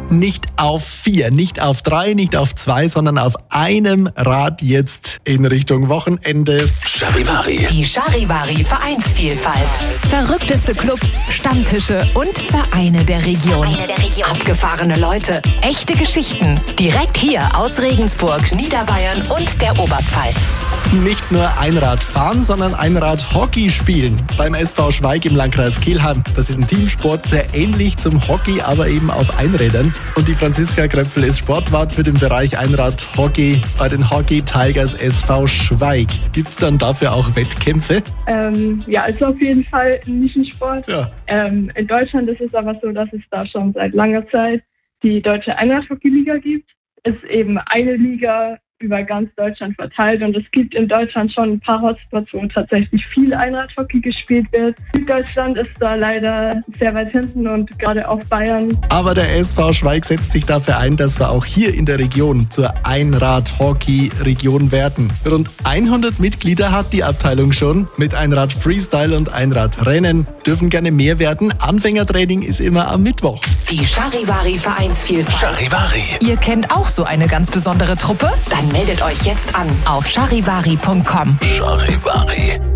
Nicht auf 4, nicht auf 3, nicht auf 2, sondern auf einem Rad jetzt in Richtung Wochenende. Charivari. Die Charivari Vereinsvielfalt. Verrückteste Clubs, Stammtische und Vereine der Region. Abgefahrene Leute, echte Geschichten. Direkt hier aus Regensburg, Niederbayern und der Oberpfalz. Nicht nur Einrad fahren, sondern Einrad-Hockey spielen. Beim SV Schweig im Landkreis Kelheim. Das ist ein Teamsport, sehr ähnlich zum Hockey, aber eben auf Einrädern. Und die Franziska Kröpfel ist Sportwart für den Bereich Einrad-Hockey bei den Hockey Tigers SV Schweig. Gibt es dann dafür auch Wettkämpfe? Ja, ist auf jeden Fall ein Nischensport. Ja. In Deutschland ist es aber so, dass es da schon seit langer Zeit die Deutsche Einrad-Hockey-Liga gibt. Es ist eben eine Liga über ganz Deutschland verteilt und es gibt in Deutschland schon ein paar Hotspots, wo tatsächlich viel Einradhockey gespielt wird. Süddeutschland ist da leider sehr weit hinten und gerade auch Bayern. Aber der SV Schweig setzt sich dafür ein, dass wir auch hier in der Region zur Einrad-Hockey-Region werden. Rund 100 Mitglieder hat die Abteilung schon. Mit Einrad Freestyle und Einradrennen dürfen gerne mehr werden. Anfängertraining ist immer am Mittwoch. Die Charivari Vereinsvielfalt. Charivari. Ihr kennt auch so eine ganz besondere Truppe? Dann meldet euch jetzt an auf charivari.com. Charivari.